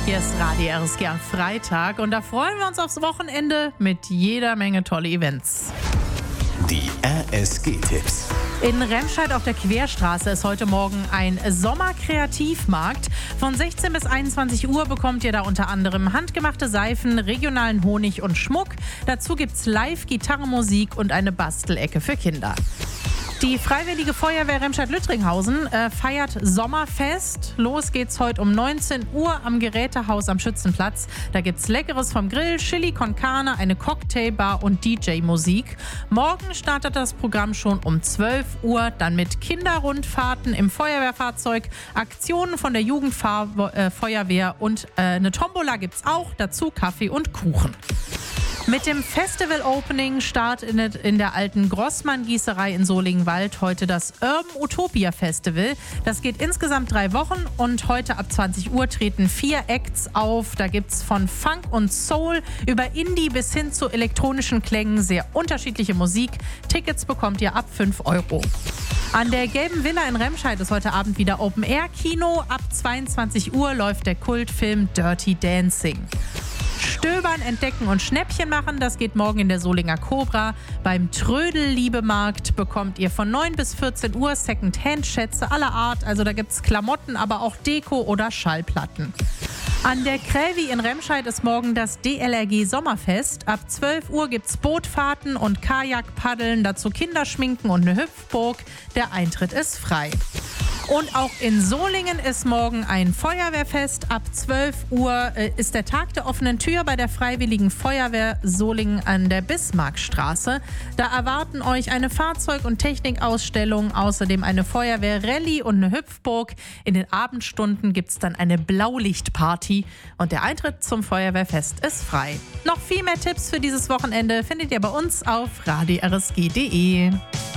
Hier ist Radio RSG am Freitag und da freuen wir uns aufs Wochenende mit jeder Menge tolle Events. Die RSG-Tipps. In Remscheid auf der Querstraße ist heute Morgen ein Sommerkreativmarkt. Von 16 bis 21 Uhr bekommt ihr da unter anderem handgemachte Seifen, regionalen Honig und Schmuck. Dazu gibt's Live-Gitarrenmusik und eine Bastelecke für Kinder. Die Freiwillige Feuerwehr Remscheid-Lüttringhausen feiert Sommerfest. Los geht's heute um 19 Uhr am Gerätehaus am Schützenplatz. Da gibt's Leckeres vom Grill, Chili con Carne, eine Cocktailbar und DJ-Musik. Morgen startet das Programm schon um 12 Uhr, dann mit Kinderrundfahrten im Feuerwehrfahrzeug, Aktionen von der Jugendfeuerwehr und eine Tombola gibt's auch, dazu Kaffee und Kuchen. Mit dem Festival-Opening startet in der alten Grossmann-Gießerei in Solingen-Wald heute das Urban Utopia Festival. Das geht insgesamt 3 Wochen und heute ab 20 Uhr treten 4 Acts auf. Da gibt's von Funk und Soul über Indie bis hin zu elektronischen Klängen sehr unterschiedliche Musik. Tickets bekommt ihr ab 5 €. An der Gelben Villa in Remscheid ist heute Abend wieder Open-Air-Kino. Ab 22 Uhr läuft der Kultfilm Dirty Dancing. Stöbern, entdecken und Schnäppchen machen, das geht morgen in der Solinger Cobra. Beim Trödel-Liebemarkt bekommt ihr von 9 bis 14 Uhr Second-Hand-Schätze aller Art. Also da gibt's Klamotten, aber auch Deko oder Schallplatten. An der Krävi in Remscheid ist morgen das DLRG Sommerfest. Ab 12 Uhr gibt's Bootfahrten und Kajakpaddeln, dazu Kinderschminken und eine Hüpfburg. Der Eintritt ist frei. Und auch in Solingen ist morgen ein Feuerwehrfest. Ab 12 Uhr ist der Tag der offenen Tür bei der Freiwilligen Feuerwehr Solingen an der Bismarckstraße. Da erwarten euch eine Fahrzeug- und Technikausstellung, außerdem eine Feuerwehr-Rallye und eine Hüpfburg. In den Abendstunden gibt es dann eine Blaulichtparty und der Eintritt zum Feuerwehrfest ist frei. Noch viel mehr Tipps für dieses Wochenende findet ihr bei uns auf radio-rsg.de.